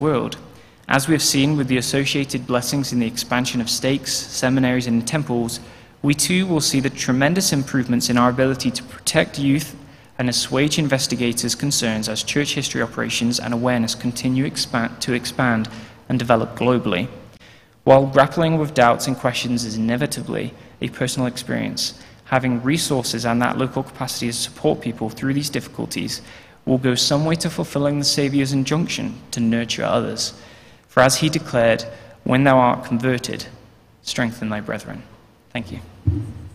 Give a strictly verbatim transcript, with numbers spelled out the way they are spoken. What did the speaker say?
world. As we have seen with the associated blessings in the expansion of stakes, seminaries, and temples, we too will see the tremendous improvements in our ability to protect youth and assuage investigators' concerns as church history operations and awareness continue expand, to expand and develop globally. While grappling with doubts and questions is inevitably a personal experience, having resources and that local capacity to support people through these difficulties will go some way to fulfilling the Saviour's injunction to nurture others. For as he declared, when thou art converted, strengthen thy brethren. Thank you.